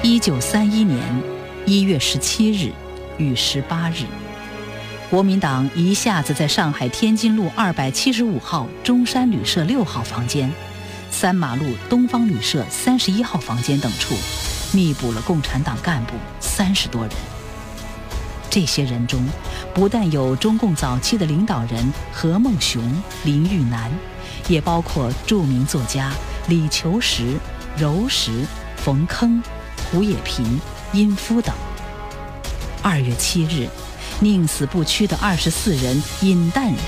1931年1月17日与18日，国民党一下子在上海天津路275号中山旅社6号房间、三马路东方旅社31号房间等处密捕了共产党干部30多人。这些人中，不但有中共早期的领导人何孟雄、林育南，也包括著名作家李求实、柔石、冯铿、胡也频、殷夫等。2月7日，宁死不屈的24人引弹